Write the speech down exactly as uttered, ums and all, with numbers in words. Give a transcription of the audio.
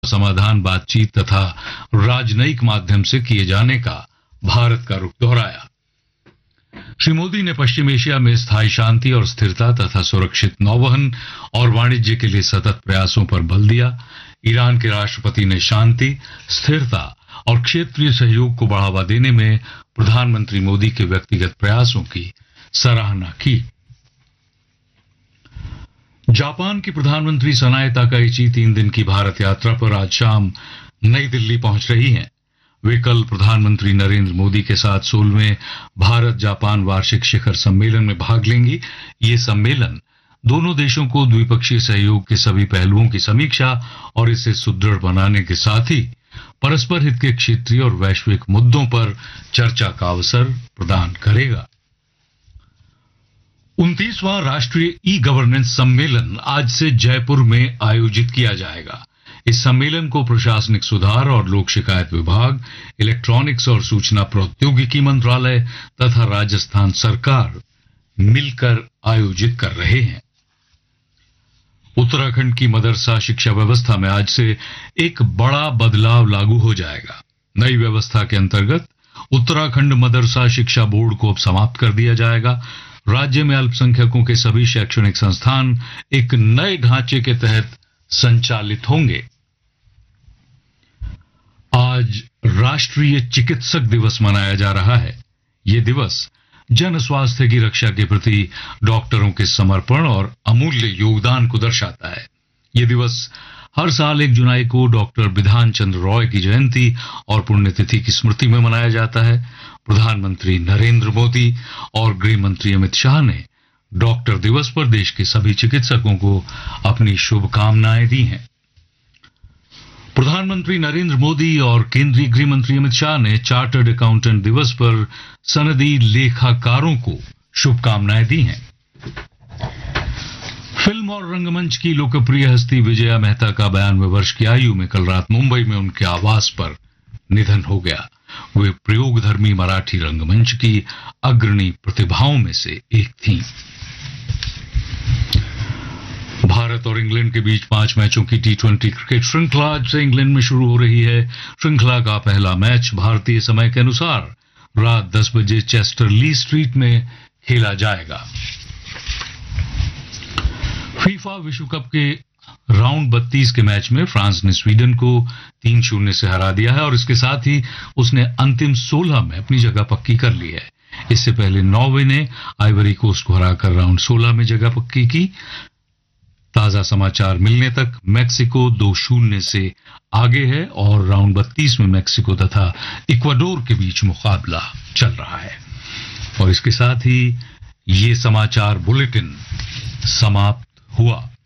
समाधान बातचीत तथा राजनयिक माध्यम से किए जाने का भारत का रुख दोहराया। श्री मोदी ने पश्चिम एशिया में स्थायी शांति और स्थिरता तथा सुरक्षित नौवहन और वाणिज्य के लिए सतत प्रयासों पर बल दिया। ईरान के राष्ट्रपति ने शांति, स्थिरता और क्षेत्रीय सहयोग को बढ़ावा देने में प्रधानमंत्री मोदी के व्यक्तिगत प्रयासों की सराहना की। जापान की प्रधानमंत्री सनाए ताकाइची तीन दिन की भारत यात्रा पर आज शाम नई दिल्ली पहुंच रही हैं। वे कल प्रधानमंत्री नरेंद्र मोदी के साथ सोलहवें भारत जापान वार्षिक शिखर सम्मेलन में भाग लेंगी। ये सम्मेलन दोनों देशों को द्विपक्षीय सहयोग के सभी पहलुओं की समीक्षा और इसे सुदृढ़ बनाने के साथ ही परस्पर हित के क्षेत्रीय और वैश्विक मुद्दों पर चर्चा का अवसर प्रदान करेगा। उनतीसवां राष्ट्रीय ई गवर्नेंस सम्मेलन आज से जयपुर में आयोजित किया जाएगा। इस सम्मेलन को प्रशासनिक सुधार और लोक शिकायत विभाग, इलेक्ट्रॉनिक्स और सूचना प्रौद्योगिकी मंत्रालय तथा राजस्थान सरकार मिलकर आयोजित कर रहे हैं। उत्तराखंड की मदरसा शिक्षा व्यवस्था में आज से एक बड़ा बदलाव लागू हो जाएगा। नई व्यवस्था के अंतर्गत उत्तराखंड मदरसा शिक्षा बोर्ड को अब समाप्त कर दिया जाएगा। राज्य में अल्पसंख्यकों के सभी शैक्षणिक संस्थान एक नए ढांचे के तहत संचालित होंगे। आज राष्ट्रीय चिकित्सक दिवस मनाया जा रहा है। ये दिवस जन स्वास्थ्य की रक्षा के प्रति डॉक्टरों के समर्पण और अमूल्य योगदान को दर्शाता है। ये दिवस हर साल एक जुलाई को डॉक्टर बिधान चंद्र रॉय की जयंती और पुण्यतिथि की स्मृति में मनाया जाता है। प्रधानमंत्री नरेंद्र मोदी और गृह मंत्री अमित शाह ने डॉक्टर दिवस पर देश के सभी चिकित्सकों को अपनी शुभकामनाएं दी हैं। प्रधानमंत्री नरेंद्र मोदी और केंद्रीय गृह मंत्री अमित शाह ने चार्टर्ड अकाउंटेंट दिवस पर सनदी लेखाकारों को शुभकामनाएं दी हैं। फिल्म और रंगमंच की लोकप्रिय हस्ती विजया मेहता का बयानवे वर्ष की आयु में कल रात मुंबई में उनके आवास पर निधन हो गया। वे प्रयोगधर्मी मराठी रंगमंच की अग्रणी प्रतिभाओं में से एक थीं। भारत और इंग्लैंड के बीच पांच मैचों की टी ट्वेंटी क्रिकेट श्रृंखला आज से इंग्लैंड में शुरू हो रही है। श्रृंखला का पहला मैच भारतीय समय के अनुसार रात दस बजे चेस्टर ली स्ट्रीट में खेला जाएगा। फीफा विश्व कप के राउंड बत्तीस के मैच में फ्रांस ने स्वीडन को तीन शून्य से हरा दिया है और इसके साथ ही उसने अंतिम सोलह में अपनी जगह पक्की कर ली है। इससे पहले नॉर्वे ने आइवरी कोस्ट को हराकर राउंड सोलह में जगह पक्की की। ताजा समाचार मिलने तक मेक्सिको दो शून्य से आगे है और राउंड बत्तीस में मेक्सिको तथा इक्वाडोर के बीच मुकाबला चल रहा है। और इसके साथ ही ये समाचार बुलेटिन समाप्त हुआ।